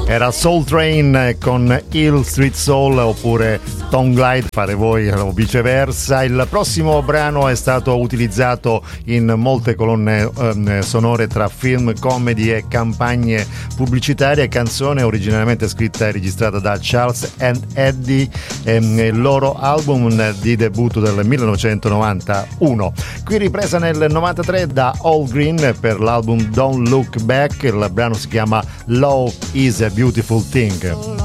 Era Soul Train con Hill Street Soul, oppure Tongue Glide, fare voi o viceversa. Il prossimo brano è stato utilizzato in molte colonne sonore tra film, comedy e campagne pubblicitarie. Canzone originariamente scritta e registrata da Charles and Eddie, il loro album di debutto del 1991. Qui ripresa nel 93 da All Green per l'album Don't Look Back. Il brano si chiama Love is a Beautiful Thing.